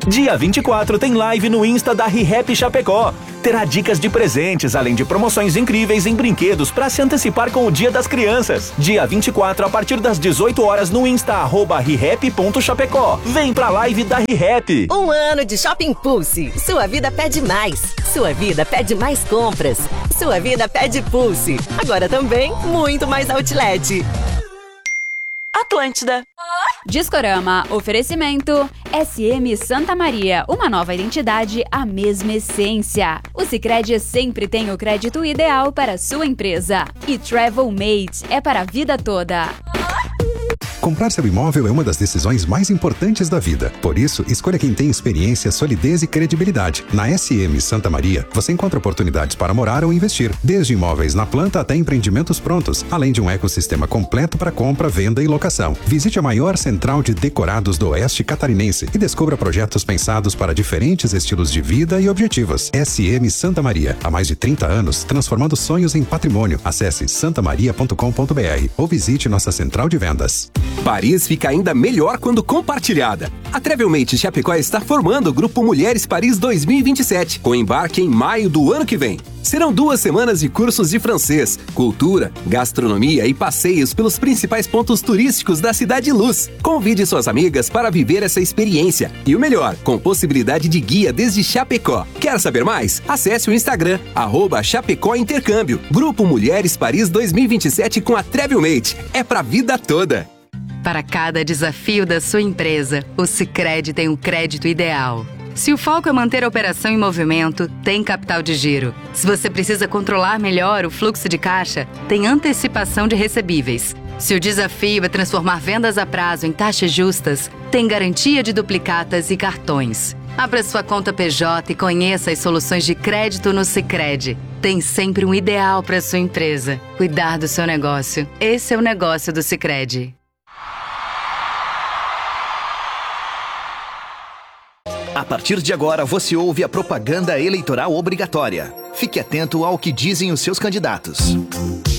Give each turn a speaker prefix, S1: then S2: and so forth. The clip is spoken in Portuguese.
S1: Dia 24 tem live no Insta da ReHap Chapecó. Terá dicas de presentes, além de promoções incríveis em brinquedos para se antecipar com o Dia das Crianças. Dia 24, a partir das 18 horas no Insta, @rehap.chapecó. Vem pra live da ReHap.
S2: Um ano de Shopping Pulse. Sua vida pede mais. Sua vida pede mais compras. Sua vida pede Pulse. Agora também, muito mais outlet.
S3: Atlântida.
S4: Discorama, oferecimento SM Santa Maria, uma nova identidade, a mesma essência. O Sicredi sempre tem o crédito ideal para a sua empresa. E Travelmate é para a vida toda.
S5: Comprar seu imóvel é uma das decisões mais importantes da vida. Por isso, escolha quem tem experiência, solidez e credibilidade. Na SM Santa Maria, você encontra oportunidades para morar ou investir, desde imóveis na planta até empreendimentos prontos, além de um ecossistema completo para compra, venda e locação. Visite a maior central de decorados do Oeste Catarinense e descubra projetos pensados para diferentes estilos de vida e objetivos. SM Santa Maria, há mais de 30 anos, transformando sonhos em patrimônio. Acesse santamaria.com.br ou visite nossa central de vendas.
S6: Paris fica ainda melhor quando compartilhada. A Travelmate Chapecó está formando o Grupo Mulheres Paris 2027, com embarque em maio do ano que vem. Serão 2 semanas de cursos de francês, cultura, gastronomia e passeios pelos principais pontos turísticos da Cidade Luz. Convide suas amigas para viver essa experiência. E o melhor, com possibilidade de guia desde Chapecó. Quer saber mais? Acesse o Instagram, @Chapecó Intercâmbio. Grupo Mulheres Paris 2027 com a Travelmate. É pra vida toda.
S7: Para cada desafio da sua empresa, o Sicredi tem um crédito ideal. Se o foco é manter a operação em movimento, tem capital de giro. Se você precisa controlar melhor o fluxo de caixa, tem antecipação de recebíveis. Se o desafio é transformar vendas a prazo em taxas justas, tem garantia de duplicatas e cartões. Abra sua conta PJ e conheça as soluções de crédito no Sicredi. Tem sempre um ideal para sua empresa. Cuidar do seu negócio. Esse é o negócio do Sicredi.
S8: A partir de agora, você ouve a propaganda eleitoral obrigatória. Fique atento ao que dizem os seus candidatos.